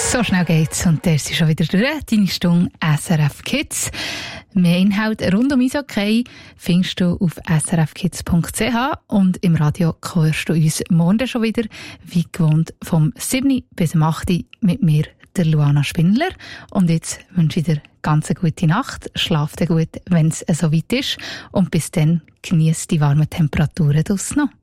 So schnell geht's und der ist schon wieder durch. Deine Stunde SRF Kids. Mehr Inhalte rund um Eishockey findest du auf srfkids.ch und im Radio hörst du uns morgen schon wieder, wie gewohnt, vom 7. bis 8. mit mir, der Luana Spindler. Und jetzt wünsche ich dir ganz eine gute Nacht. Schlaf dir gut, wenn es so weit ist. Und bis dann genieß die warmen Temperaturen draussen noch.